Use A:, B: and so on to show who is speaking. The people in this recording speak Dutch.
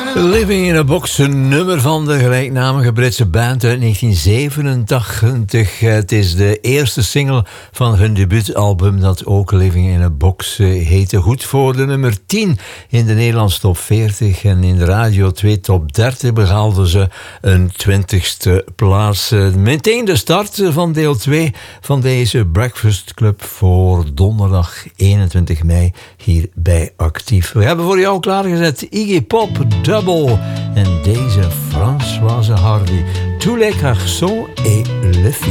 A: Living in a Box, een nummer van de gelijknamige Britse band uit 1987. Het is de eerste single van hun debuutalbum dat ook Living in a Box heette. Goed voor de nummer 10 in de Nederlandse top 40 en in de Radio 2 top 30 behaalden ze een 20ste plaats. Meteen de start van deel 2 van deze Breakfast Club voor donderdag 21 mei hier bij Actief. We hebben voor jou klaargezet Iggy Pop, Double en deze Françoise Hardy. Tous les garçons et les filles.